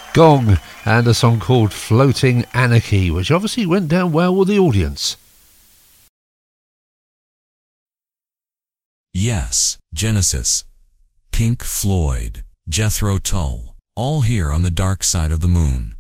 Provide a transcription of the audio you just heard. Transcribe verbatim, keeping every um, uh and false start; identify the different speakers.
Speaker 1: Gong and a song called Floating Anarchy, which obviously went down well with the audience.
Speaker 2: Yes, Genesis, Pink Floyd, Jethro Tull, all here on the dark side of the moon.